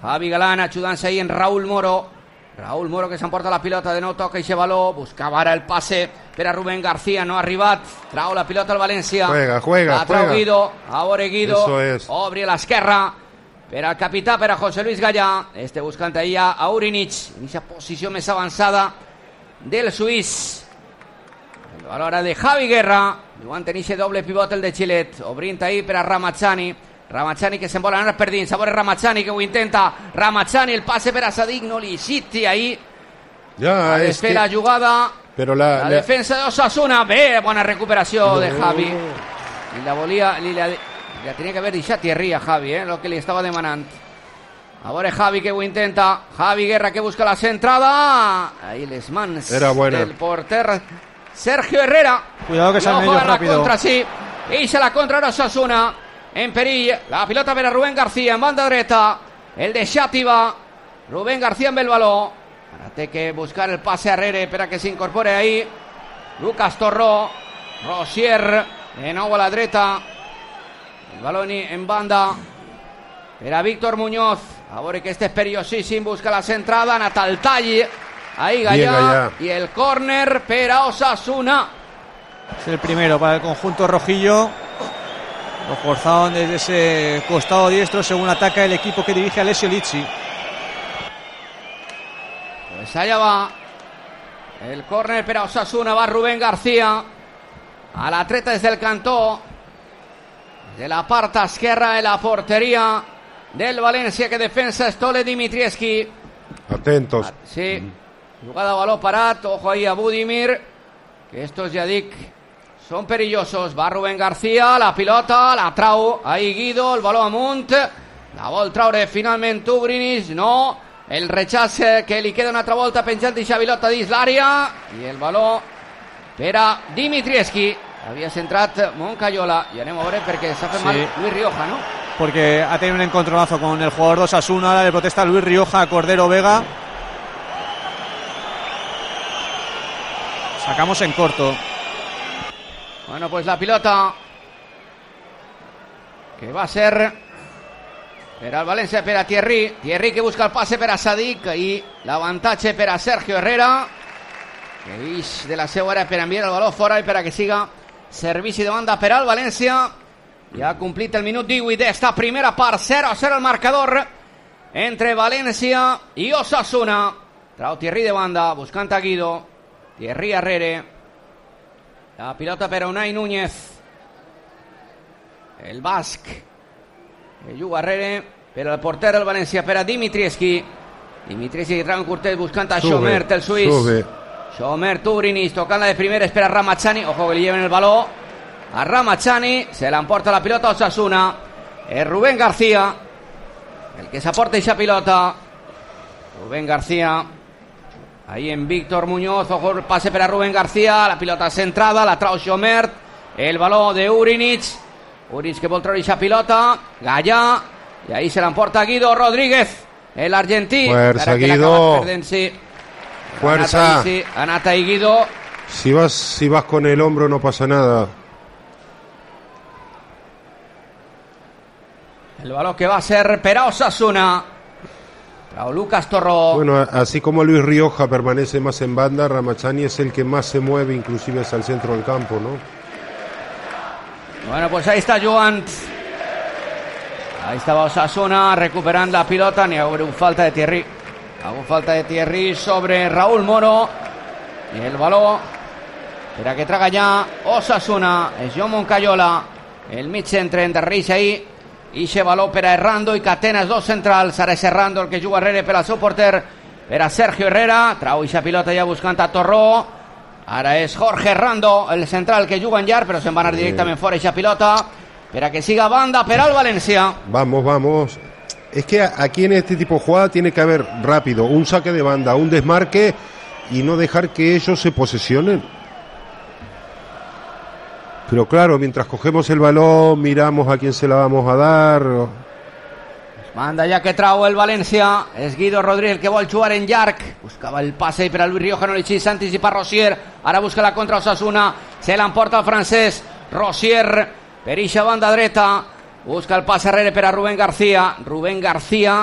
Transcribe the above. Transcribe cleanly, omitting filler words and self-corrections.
Javi Galán ayudándose ahí en Raúl Moro. Raúl Moro que s'emporta la pilota, de nou toca i baló, buscava ara el passe per a Rubén García, no ha arribat, trau la pilota al València, juega, Guido, a veure Guido, obri a l'esquerra per al capità, per a José Luis Gallà, buscant allà a Urinic, en aquesta posició més avançada del suís. El valor ara de Javi Guerra, jugant en aquest doble pivot el de Gilet, obrint ahí per a Ramazani que se'n vol anar per dins, a veure Ramazani que ho intenta, Ramazani el passe per a Sadik, no li citi ahí, ja, a desfer la jugada, però la defensa de Osasuna, bé, bona recuperació de Javi, i la volia, la tenia que haver deixat Thierry a Javi, el que li estava demanant. A veure Javi que ho intenta, Javi Guerra que busca la centrada, ahí les mans del porter Sergio Herrera, cuidado que salen ellos rápido, contra, sí, i se la contra Osasuna, en perill, la pilota per a Rubén García en banda dreta, el de Xàtiva, Rubén García amb el baló, ara té que buscar el passe arrere per a que s'incorpore ahí Lucas Torró, Rosier de nou a la dreta, el baló en banda per a Víctor Muñoz, a veure que este és perillosíssim, busca la centrada, ha anat al tall ahí Gallà, y el córner per a Osasuna. Es el primero para el conjunto rojillo. Lo forzaron desde ese costado diestro según ataca el equipo que dirige Alessio Lizzi. Pues allá va el córner per a Osasuna, va Rubén García a la treta desde el cantó de la part esquerra de la portería del València que defensa Stole Dimitrievski. Atentos. Sí, jugada a baló parat, ojo ahí a Budimir, que estos ya dic són perillosos, va Rubén García, la pilota, la trau, ahí Guido, el baló amunt, la vol traure finalment Ugrinic, no, el rechaç que li queda una altra volta penjant d'aquesta pilota dins l'àrea, i el baló per a Dimitrievski, havia centrat Moncayola, i anem a veure perquè s'ha fet mal Luis Rioja, ¿no? Porque ha tenido un encontronazo con el jugador de Osasuna, ahora le protesta Luis Rioja a Cordero Vega. Sacamos en corto. Bueno, pues la pilota que va a ser per al València, per a Thierry que busca el passe per a Sadik i l'avantatge per a Sergio Herrera que ix de la seva àrea per enviar el baló fora i per a que siga servici de banda per al València. Ja ha complit el minut 18 d'esta primera part, 0-0 el marcador entre València i Osasuna. Trau Thierry de banda buscant a Guido, Thierry arrere, la pilota per a Unai Núñez, el basc que juga arrere per al porter del València, per a Dimitrievski que trau un curtet buscant a Schomert, el suís. Schomert, Ugrinic, tocant la de primeres per a Ramazani, ojo que li lleven el baló a Ramazani, se l'emporta la pilota a Osasuna, és Rubén García el que s'aporta aquesta pilota. Rubén García ahí en Víctor Muñoz, ojo el pase per a Rubén García, la pilota centrada, la trau Schomert, el baló de Urinic que vol treure aquesta pilota, Gallà, i ahí se l'emporta Guido Rodríguez, el argentí. Fuerza Guido, fuerza, ha anat ahí Guido. Si vas con el hombro no pasa nada. El balón que va a ser per a Osasuna. Lucas Torró. Bueno, así como Luis Rioja permanece más en banda, Ramazani es el que más se mueve, inclusive hacia el centro del campo, ¿no? Bueno, pues ahí está jugant. Ahí estaba Osasuna recuperando la pilota. Ni hago falta de Thierry. Hago falta de Thierry sobre Raúl Moro. Y el balón per que traga ja Osasuna. És Joan Moncayola, el mig centre endarrereix ahí. I se baló per a Errando i Catena, els dos centrals. Ara és Errando el que juga arrere per al seu porter, per a Sergio Herrera. Trau ixa pilota ja buscant a Torró. Ara és Jorge Errando, el central que juga en llarg, però se'n va anar directament fora ixa pilota per a que siga banda per al València. Vamos. Es que aquí en este tipo de jugada tiene que haber rápido un saque de banda, un desmarque y no dejar que ellos se posesionen. Pero claro, mientras cogemos el balón, miramos a quién se la vamos a dar. Manda ja que trau el València, és Guido Rodríguez que vol jugar en llarg, buscava el passe per a Luis Rioja, no li xís, s'anticipa Rosier, ara busca la contra Osasuna, se l'emporta el francès, Rosier per ixa banda dreta, busca el passe arrere per a Rubén García